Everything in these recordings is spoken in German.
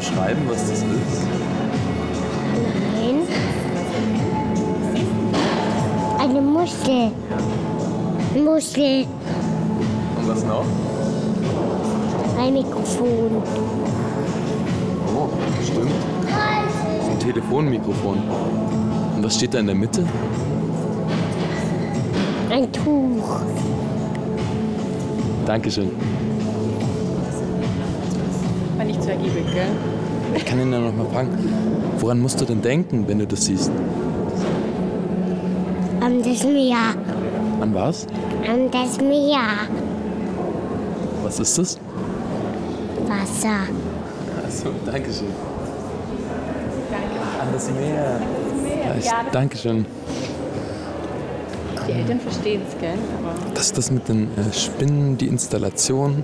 beschreiben, was das ist? Nein. Eine Muschel. Muschel. Und was noch? Ein Mikrofon. Oh, stimmt. Ein Telefonmikrofon. Und was steht da in der Mitte? Ein Tuch. Dankeschön. War nicht zu ergiebig, gell? Ich kann ihn ja noch mal fragen. Woran musst du denn denken, wenn du das siehst? An das Meer. An was? An das Meer. Was ist das? Wasser. Achso, Dankeschön. An das Meer. Dankeschön. Die Eltern verstehen es, gell? Aber Das ist das mit den Spinnen, die Installation.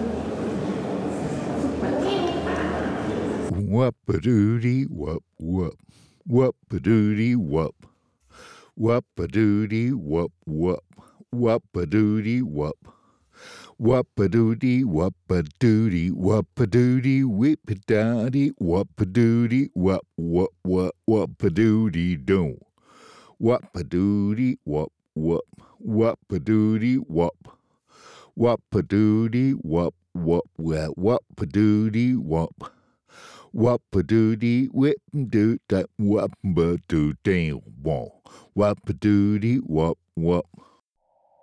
Wap-a-doody wap wap. Wap-a-doody wap. Wap-a-doody wap wap. Wap-a-doody wap. Wap-a-doody wap-a-doody wap-a-doody whip-a-daddy wap-a-doody wap wap wap wap-a-doody do. Wap-a-doody wap wap. Wap-a-doody wap. Wap-a-doody wap wap wap wap-a-doody wap. Wap-a-doody whip-a-doo that wap-a-doo-dee wap. Wap-a-doody wap wap.